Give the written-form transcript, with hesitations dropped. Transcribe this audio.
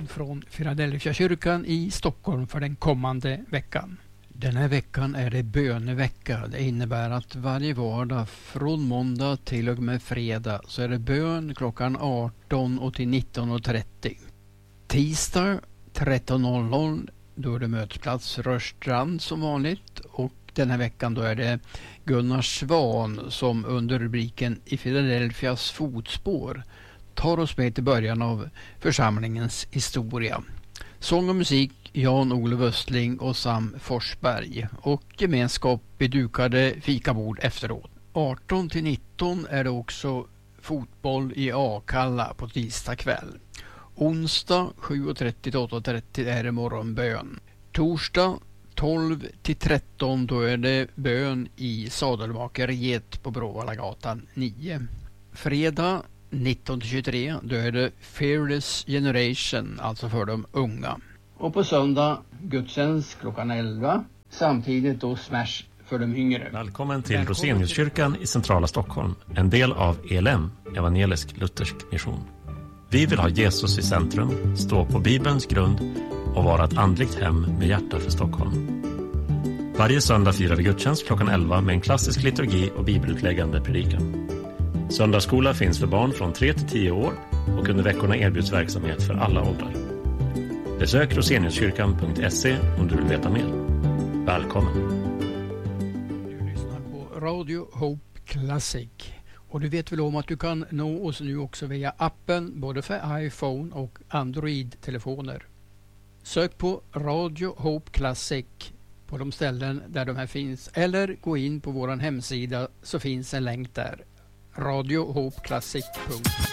från Philadelphia kyrkan i Stockholm för den kommande veckan. Den här veckan är det bönevecka. Det innebär att varje vardag från måndag till och med fredag så är det bön klockan 18 och till 19.30. Tisdag 13.00 då är det mötesplats Rörstrand som vanligt, och den här veckan då är det Gunnar Svan som under rubriken I Philadelphias fotspår tar oss med till början av församlingens historia. Sång och musik Jan-Olof Östling och Sam Forsberg, och gemenskap vid dukade fikabord efteråt. 18 till 19 är det också fotboll i Akalla på tisdag kväll. Onsdag 7.30 till 8.30 är det morgonbön. Torsdag 12 till 13 då är det bön i Sadelmakeriet på Bråvallagatan 9. Fredag 19 till 23 då är det Fearless Generation, alltså för de unga. Och på söndag gudstjänst klockan 11, samtidigt då Smash för de yngre. Välkommen till Roseniuskyrkan i centrala Stockholm, en del av ELM, evangelisk luthersk mission. Vi vill ha Jesus i centrum, stå på Bibelns grund och vara ett andligt hem med hjärta för Stockholm. Varje söndag firar vi gudstjänst klockan 11 med en klassisk liturgi och bibelutläggande predikan. Söndagsskola finns för barn från 3 till 10 år och under veckorna erbjuds verksamhet för alla åldrar. Besök roseniuskyrkan.se om du vill veta mer. Välkommen! Du lyssnar på Radio Hope Classic. Och du vet väl om att du kan nå oss nu också via appen både för iPhone och Android-telefoner. Sök på Radio Hope Classic på de ställen där de här finns, eller gå in på vår hemsida så finns en länk där. radiohopeclassic.se